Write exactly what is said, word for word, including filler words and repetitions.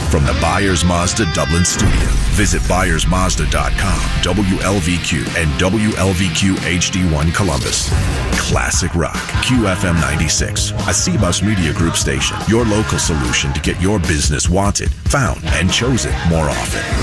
From the Byers Mazda Dublin studio, visit byers mazda dot com, W L V Q, and W L V Q H D one Columbus. Classic rock, Q F M ninety-six, a C B U S Media Group station. Your local solution to get your business wanted, found, and chosen more often.